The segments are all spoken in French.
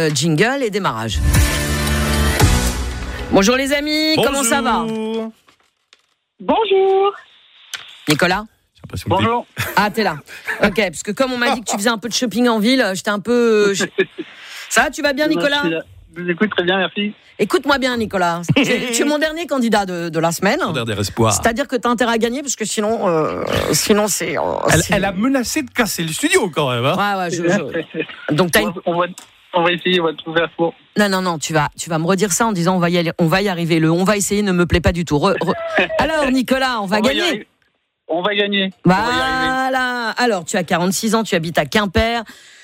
jingle et démarrage. Bonjour les amis, comment ça va ? Bonjour. Nicolas ? Bonjour. Ah, t'es là. Ok, parce que comme on m'a dit que tu faisais un peu de shopping en ville, j'étais un peu... Ça va, tu vas bien Nicolas ? Je vous écoute très bien, merci. Écoute-moi bien Nicolas, tu es mon dernier candidat de la semaine. Mon dernier espoir. C'est-à-dire que tu as intérêt à gagner, parce que sinon c'est... Elle a menacé de casser le studio quand même. Hein. Ouais, donc t'as une... On va essayer, on va trouver un four. Non, tu vas me redire ça en disant on va y arriver. Le on va essayer ne me plaît pas du tout. Alors Nicolas, on va gagner. On va gagner. Voilà. Alors, tu as 46 ans, tu habites à Quimper.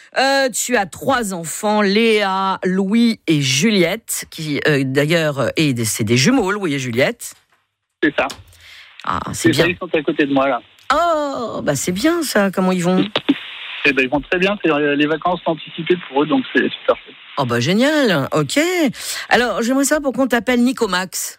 Tu as 3 enfants, Léa, Louis et Juliette, qui d'ailleurs, c'est des jumeaux, Louis et Juliette. C'est ça. Ah, c'est bien. Ça, ils sont à côté de moi, là. Oh, bah c'est bien ça, comment ils vont ? Eh ben, ils vont très bien, c'est les vacances anticipées pour eux, donc c'est super. Oh bah génial, ok. Alors, j'aimerais savoir pourquoi on t'appelle Nicomax.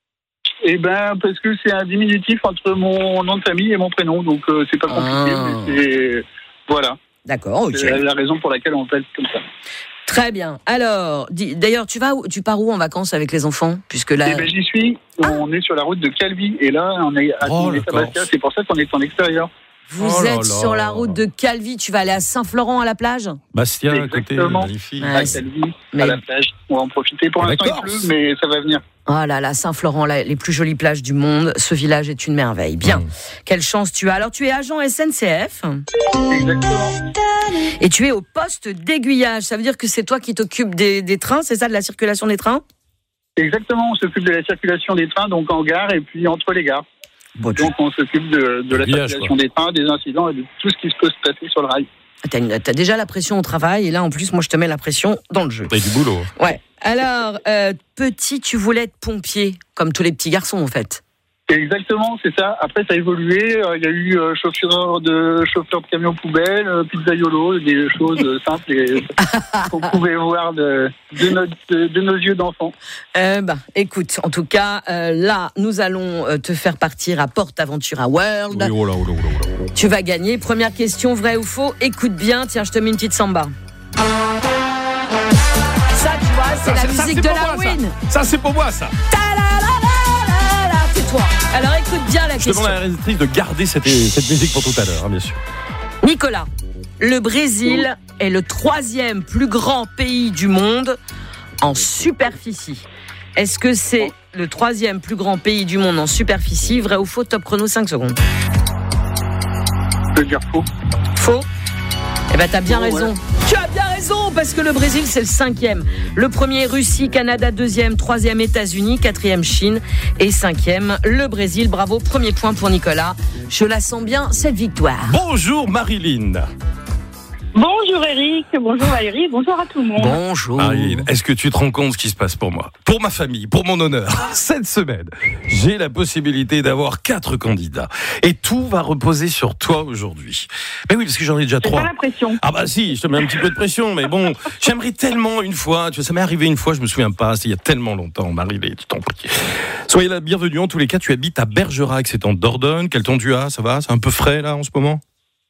Eh ben, parce que c'est un diminutif entre mon nom de famille et mon prénom, donc c'est pas compliqué, mais c'est... Voilà. D'accord, ok. C'est la raison pour laquelle on appelle comme ça. Très bien. Alors, d'ailleurs, tu pars où en vacances avec les enfants ? Puisque là... Eh ben, j'y suis. On est sur la route de Calvi, et là, on est à Bastia. C'est pour ça qu'on est en extérieur. Vous êtes sur la route de Calvi. Tu vas aller à Saint-Florent à la plage ? Bastia, à côté, magnifique. À Calvi, à la plage. On va en profiter. Pour l'instant, il pleut, mais ça va venir. Oh là là, Saint-Florent, les plus jolies plages du monde. Ce village est une merveille. Bien. Quelle chance tu as. Alors, tu es agent SNCF. Exactement. Et tu es au poste d'aiguillage. Ça veut dire que c'est toi qui t'occupes des trains, c'est ça, de la circulation des trains ? Exactement. On s'occupe de la circulation des trains, donc en gare et puis entre les gares. Bon, donc on s'occupe de la circulation des trains, des incidents et de tout ce qui peut se passer sur le rail. T'as déjà la pression au travail et là en plus moi je te mets la pression dans le jeu. T'as du boulot. Ouais. Alors petit, tu voulais être pompier comme tous les petits garçons en fait. Exactement, c'est ça. Après ça a évolué. Il y a eu chauffeur de camion poubelle, pizzaiolo, des choses simples et qu'on pouvait voir de nos yeux d'enfants. Écoute, en tout cas, là, nous allons te faire partir à PortAventura World. Oui, oh là. Tu vas gagner. Première question, vrai ou faux ? Écoute bien, tiens, je te mets une petite samba. Ça, tu vois, c'est la musique de la Win. Ça, c'est pour moi, ça. Tais-toi. Alors, écoute bien la question. Je demande à la réalisatrice de garder cette musique pour tout à l'heure, bien sûr. Nicolas, le Brésil est le 3e plus grand pays du monde en superficie. Est-ce que c'est le 3e plus grand pays du monde en superficie ? Vrai ou faux ? Top chrono, 5 secondes. Je veux dire faux. Faux ? Eh ben, t'as bien raison. Ouais. Tu as bien raison, parce que le Brésil, c'est le 5e. Le premier, Russie, Canada, 2e, 3e, États-Unis, 4e, Chine et 5e, le Brésil. Bravo, premier point pour Nicolas. Je la sens bien, cette victoire. Bonjour Marilyn. Bonjour Eric, bonjour Valérie, bonjour à tout le monde. Bonjour. Marilyn, est-ce que tu te rends compte ce qui se passe pour moi ? Pour ma famille, pour mon honneur. Cette semaine, j'ai la possibilité d'avoir 4 candidats. Et tout va reposer sur toi aujourd'hui. Mais oui, parce que j'en ai déjà 3. Pas la pression. Ah bah si, je te mets un petit peu de pression, mais bon, j'aimerais tellement une fois, tu vois, ça m'est arrivé une fois, je me souviens pas, c'était il y a tellement longtemps, Marilyn, tu t'en prie. Soyez la bienvenue, en tous les cas, tu habites à Bergerac, c'est en Dordogne. Quel temps tu as ? Ça va ? C'est un peu frais là en ce moment ?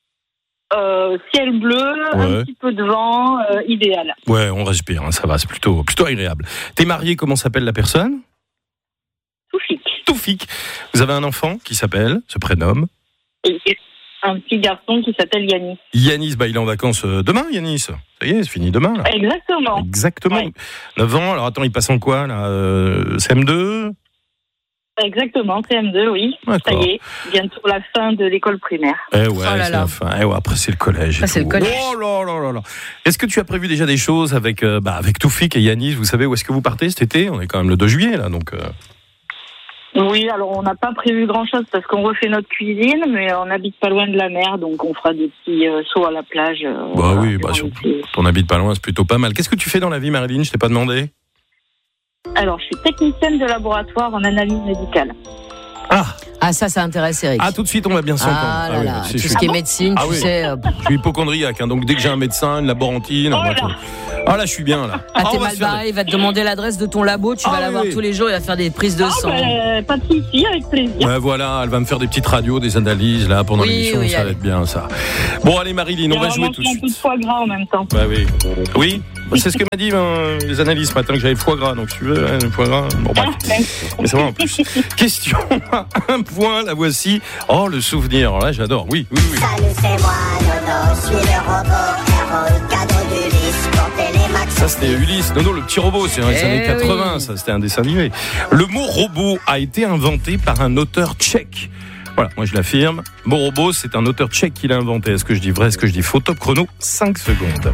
Ciel bleu, un petit peu de vent, idéal. Ouais, on respire, hein, ça va, c'est plutôt agréable. T'es marié, comment s'appelle la personne ? Toufik. Vous avez un enfant qui se prénomme ? Et un petit garçon qui s'appelle Yanis. Yanis, il est en vacances demain, Yanis. Ça y est, c'est fini demain. Là. Exactement. Ouais. 9 ans, alors attends, il passe en quoi là CM2 ? Exactement, CM2, oui. D'accord. Ça y est, bientôt la fin de l'école primaire. C'est la fin. Après, c'est le collège. C'est le collège. Oh là. Est-ce que tu as prévu déjà des choses avec Toufik et Yanis ? Vous savez où est-ce que vous partez cet été ? On est quand même le 2 juillet, là, donc... Oui, alors on n'a pas prévu grand-chose parce qu'on refait notre cuisine, mais on n'habite pas loin de la mer, donc on fera des petits sauts à la plage. On n'habite pas loin, c'est plutôt pas mal. Qu'est-ce que tu fais dans la vie, Marilyn ? Je t'ai pas demandé. Alors, je suis technicienne de laboratoire en analyse médicale. Ah, ça intéresse Eric. Ah, tout de suite, on va bien s'entendre. Ah là là, tout ce qui est médecine, tu sais... Je suis hypochondriaque, hein, donc dès que j'ai un médecin, une laborantine... là, je suis bien, là. T'es mal barré, il va te demander l'adresse de ton labo, tu vas la voir tous les jours, il va faire des prises de sang. Pas de soucis, avec plaisir. Ouais, voilà, elle va me faire des petites radios, des analyses, là, pendant l'émission, ça va être bien, ça. Bon, allez, Marilyn, on va jouer tout de suite. Un peu de foie gras en même temps. Oui. C'est ce que m'a dit les analystes ce matin, que j'avais le foie gras. Donc, si tu veux, le foie gras. Bon, bref. Mais c'est vrai en plus. Question à 1 point, la voici. Oh, le souvenir. Alors là, j'adore. Oui. Salut, c'est moi, Nono, je suis le robot, héros, cadeau d'Ulysse, pour Télémax. Ça, c'était Ulysse. Non, le petit robot, c'est dans les années 80. Oui. Ça, c'était un dessin animé. Le mot robot a été inventé par un auteur tchèque. Voilà, moi je l'affirme. Robot, c'est un auteur tchèque qui l'a inventé. Est-ce que je dis vrai, est-ce que je dis faux? Top chrono, 5 secondes.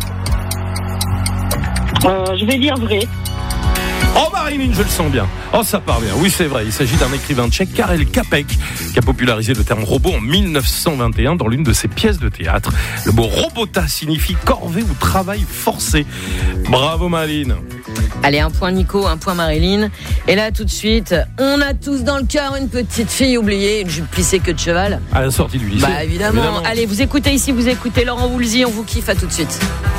Je vais dire vrai. Oh, Marilyn, je le sens bien. Oh, ça part bien. Oui, c'est vrai. Il s'agit d'un écrivain tchèque, Karel Čapek, qui a popularisé le terme robot en 1921 dans l'une de ses pièces de théâtre. Le mot robota signifie corvée ou travail forcé. Bravo, Marilyn. Allez, 1 point Nico, 1 point Marilyn. Et là, tout de suite, on a tous dans le cœur une petite fille oubliée, une jupe plissée queue de cheval. À la sortie du lycée. Bah, évidemment. Allez, vous écoutez ici, vous écoutez Laurent Woolsey, on vous kiffe, à tout de suite.